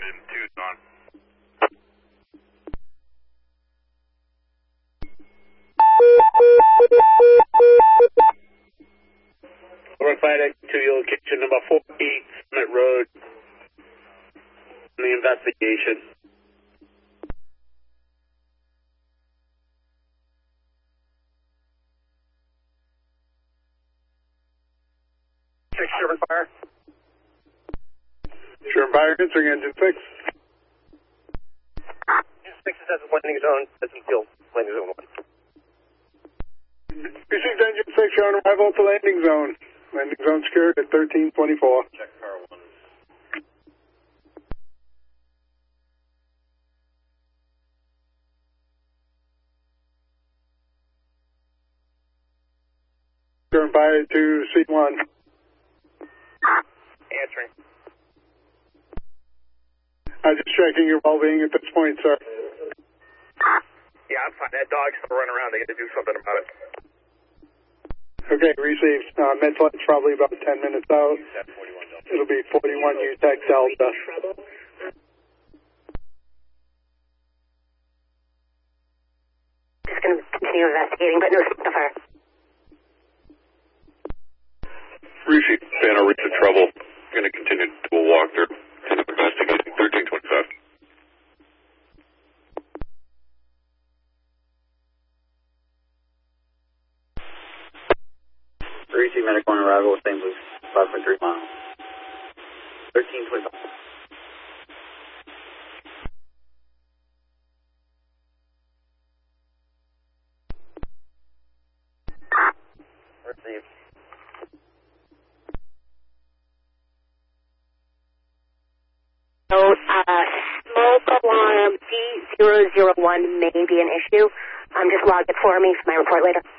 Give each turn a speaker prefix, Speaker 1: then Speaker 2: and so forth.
Speaker 1: Engine 2's on.
Speaker 2: Over 5 to your location number 40, Summit Road. In the investigation.
Speaker 3: Sherman Fire.
Speaker 4: Sherman Fire, answering Engine 6.
Speaker 3: Engine 6 is at the landing zone. That's in field. Landing zone 1.
Speaker 4: Received Engine 6, you're on arrival at the landing zone. Landing zone secured at 1324.
Speaker 1: Check car 1.
Speaker 4: Sherman Fire to C1.
Speaker 3: Answering.
Speaker 4: I'm just checking your well-being at this point, sir.
Speaker 3: Yeah, I'm fine. That dog's still running around. They got to do something about it.
Speaker 4: Okay, received. Med-Flight's probably about 10 minutes out. It'll be 41 UTEC Delta.
Speaker 5: Just going to continue investigating, but no signal fire.
Speaker 1: Receipt, Banner reached the trouble. Going to continue to do a walkthrough. Kind of investigating 1325.
Speaker 2: Receipt, medic on arrival with St. Louis, 5.3 miles. 1325.
Speaker 3: Received.
Speaker 5: So, smoke alarm D001 may be an issue. Just log it for me for my report later.